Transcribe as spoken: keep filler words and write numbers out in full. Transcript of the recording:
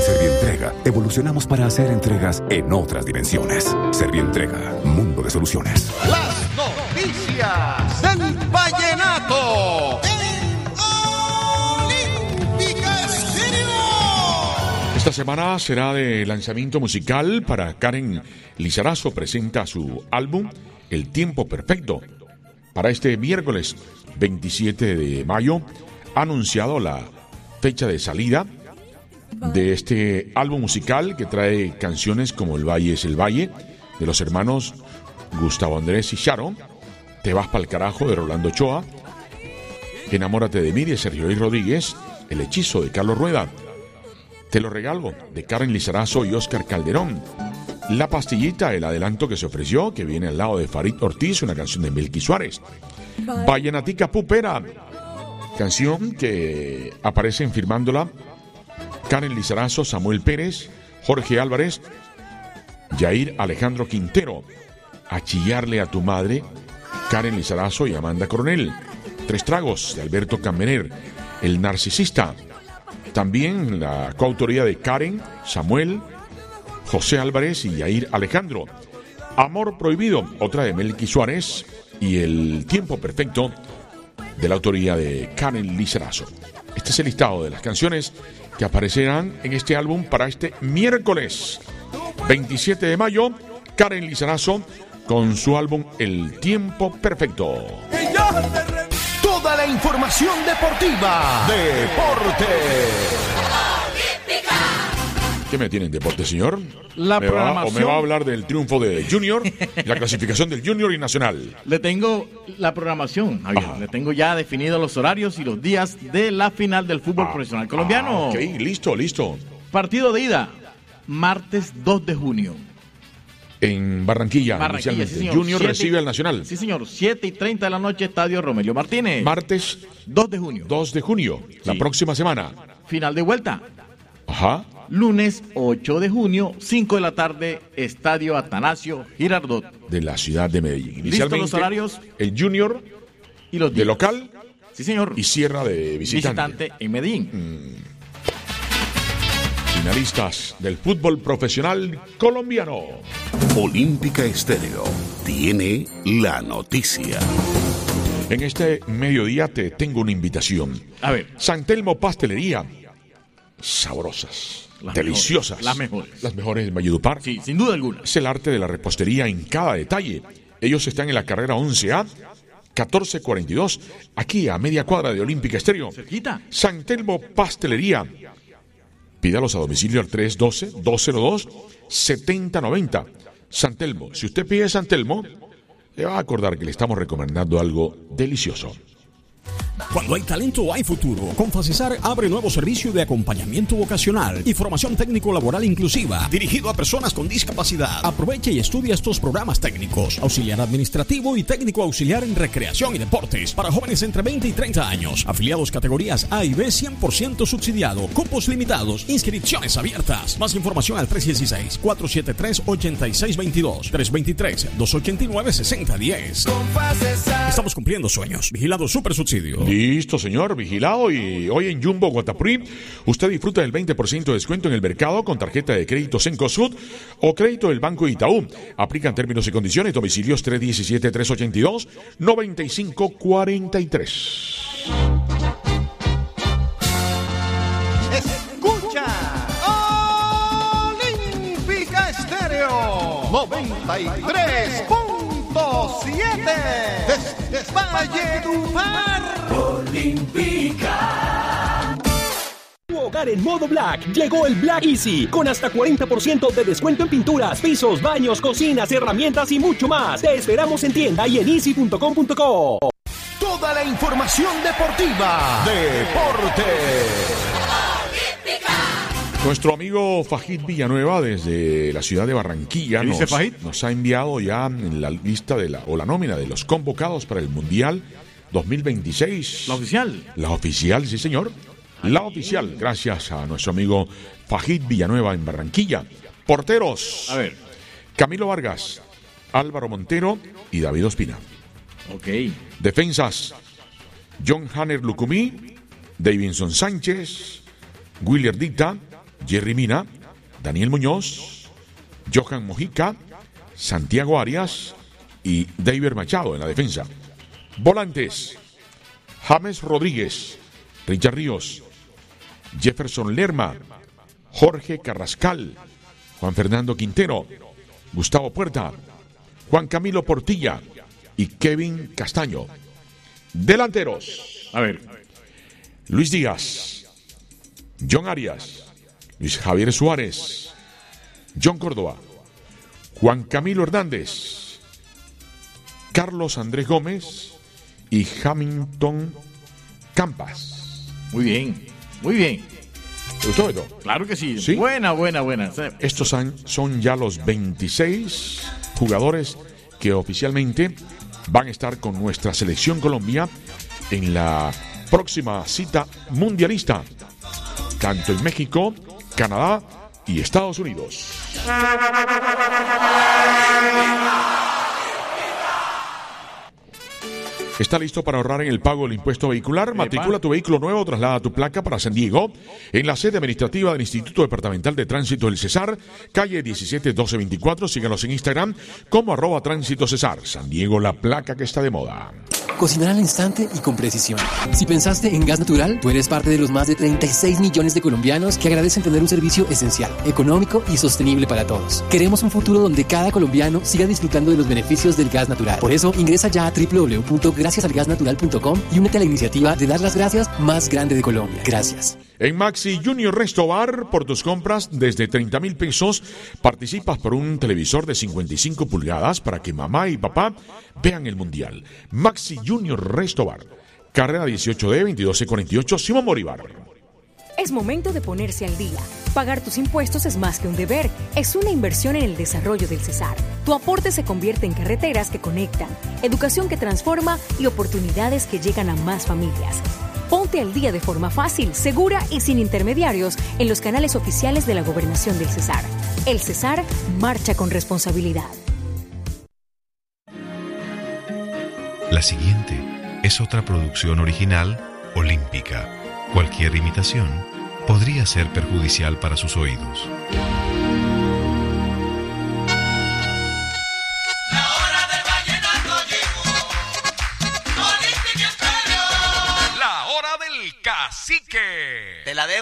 Servientrega evolucionamos para hacer entregas en otras dimensiones. Servientrega, mundo de soluciones. Las noticias del vallenato en Olímpica Estéreo. Esta semana será de lanzamiento musical para Karen Lizarazo. Presenta su álbum El Tiempo Perfecto. Para este miércoles veintisiete de mayo ha anunciado la fecha de salida de este álbum musical que trae canciones como El Valle es el Valle, de los hermanos Gustavo Andrés y Charo, Te vas pa'l carajo, de Rolando Ochoa, Enamórate de mí, de Sergio Luis Rodríguez, El hechizo, de Carlos Rueda, Te lo regalo, de Karen Lizarazo y Óscar Calderón, La pastillita, el adelanto que se ofreció, que viene al lado de Farid Ortiz, una canción de Milky Suárez, Vallenatica Pupera, canción que aparecen firmándola Karen Lizarazo, Samuel Pérez, Jorge Álvarez, Yair Alejandro Quintero, A chillarle a tu madre, Karen Lizarazo y Amanda Coronel, Tres tragos, de Alberto Cambener, El narcisista, también la coautoría de Karen, Samuel, José Álvarez y Yair Alejandro, Amor prohibido, otra de Milky Suárez, y El tiempo perfecto, de la autoría de Karen Lizarazo. Este es el listado de las canciones que aparecerán en este álbum para este miércoles veintisiete de mayo. Karen Lizarazo con su álbum El Tiempo Perfecto. Toda la información deportiva. Deporte. ¿Qué me tiene en deporte, señor? La ¿Me programación. va, ¿O me va a hablar del triunfo de Junior, la clasificación del Junior y Nacional? Le tengo la programación, Javier. Ajá. Le tengo ya definidos los horarios y los días de la final del fútbol Ah, profesional colombiano. Ah, ok, listo, listo. Partido de ida, martes dos de junio. En Barranquilla, Barranquilla, inicialmente. sí, señor. Junior Siete- recibe al Nacional. Sí, señor. siete y treinta de la noche, Estadio Romelio Martínez. Martes dos de junio. dos de junio, la Sí. próxima semana. Final de vuelta. Ajá. Lunes ocho de junio, cinco de la tarde, Estadio Atanasio Girardot. De la ciudad de Medellín. ¿Listos Inicialmente, los horarios? el Junior Y los de días. local Sí, señor. y Sierra de visitante. Visitante en Medellín. Finalistas del fútbol profesional colombiano. Olímpica Estéreo tiene la noticia. En este mediodía te tengo una invitación. A ver. San Telmo Pastelería. Sabrosas, Las deliciosas. mejores, las mejores. Las mejores en Valledupar. Sí, sin duda alguna. Es el arte de la repostería en cada detalle. Ellos están en la carrera once A, catorce cuarenta y dos, aquí a media cuadra de Olímpica Estéreo. Cerquita. San Telmo Pastelería. Pídalos a domicilio al tres uno dos, dos cero dos, siete cero nueve cero. San Telmo. Si usted pide San Telmo, le va a acordar que le estamos recomendando algo delicioso. Cuando hay talento, hay futuro. Con Facesar abre nuevo servicio de acompañamiento vocacional y formación técnico-laboral inclusiva, dirigido a personas con discapacidad. Aprovecha y estudia estos programas técnicos: auxiliar administrativo y técnico auxiliar en recreación y deportes para jóvenes entre veinte y treinta años. Afiliados categorías A y B, cien por ciento subsidiado. Cupos limitados. Inscripciones abiertas. Más información al tres uno seis, cuatro siete tres, ocho seis dos dos, tres dos tres, dos ocho nueve, seis cero uno cero. Estamos cumpliendo sueños. Vigilado Super Subsidio. Listo, señor, vigilado. Y hoy en Jumbo Guatapuri usted disfruta del veinte por ciento de descuento en el mercado con tarjeta de crédito Cencosud o crédito del Banco Itaú. Aplican términos y condiciones. Domicilios tres uno siete, tres ocho dos, nueve cinco cuatro tres. Escucha Olímpica Estéreo noventa y tres punto siete desde Valledupar. Olímpica. Tu hogar en modo Black. Llegó el Black Easy con hasta cuarenta por ciento de descuento en pinturas, pisos, baños, cocinas, herramientas y mucho más. Te esperamos en tienda y en easy punto com punto co. Toda la información deportiva. Deporte. Nuestro amigo Fajid Villanueva desde la ciudad de Barranquilla ¿Qué nos, dice Fajid? nos ha enviado ya en la lista de la o la nómina de los convocados para el Mundial dos mil veintiséis. La oficial. La oficial, sí señor. La oficial, gracias a nuestro amigo Fajid Villanueva en Barranquilla. Porteros. A ver. Camilo Vargas, Álvaro Montero y David Ospina. Ok. Defensas: John Hanner Lucumí, Davinson Sánchez, William Dita, Jerry Mina, Daniel Muñoz, Johan Mojica, Santiago Arias y David Machado en la defensa. Volantes: James Rodríguez, Richard Ríos, Jefferson Lerma, Jorge Carrascal, Juan Fernando Quintero, Gustavo Puerta, Juan Camilo Portilla y Kevin Castaño. Delanteros: A ver. Luis Díaz, John Arias, Luis Javier Suárez, John Córdoba, Juan Camilo Hernández, Carlos Andrés Gómez y Hamilton Campas. Muy bien, muy bien. ¿Te gustó esto? Claro que sí. ¿Sí? Buena, buena, buena. Estos son, son ya los veintiséis jugadores que oficialmente van a estar con nuestra selección Colombia en la próxima cita mundialista, tanto en México, Canadá y Estados Unidos. ¿Está listo para ahorrar en el pago del impuesto vehicular? Matricula tu vehículo nuevo, traslada tu placa para San Diego en la sede administrativa del Instituto Departamental de Tránsito del Cesar, calle diecisiete doce veinticuatro. Síganos en Instagram como arroba tránsito Cesar. San Diego, la placa que está de moda. Cocinar al instante y con precisión. Si pensaste en Gas Natural, tú eres parte de los más de treinta y seis millones de colombianos que agradecen tener un servicio esencial, económico y sostenible para todos. Queremos un futuro donde cada colombiano siga disfrutando de los beneficios del gas natural. Por eso, ingresa ya a doble u doble u doble u punto gracias al gas natural punto com y únete a la iniciativa de dar las gracias más grande de Colombia. Gracias. En Maxi Junior Resto Bar, por tus compras desde treinta mil pesos, participas por un televisor de cincuenta y cinco pulgadas para que mamá y papá vean el Mundial. Maxi Junior Resto Bar, carrera dieciocho D veintidós C cuarenta y ocho, Simón Bolívar. Es momento de ponerse al día. Pagar tus impuestos es más que un deber, es una inversión en el desarrollo del Cesar. Tu aporte se convierte en carreteras que conectan, educación que transforma y oportunidades que llegan a más familias. Ponte al día de forma fácil, segura y sin intermediarios en los canales oficiales de la Gobernación del Cesar. El Cesar marcha con responsabilidad. La siguiente es otra producción original olímpica. Cualquier imitación podría ser perjudicial para sus oídos. La hora del vallenato llegó. Olímpica Estéreo. La hora del cacique. Te la debo.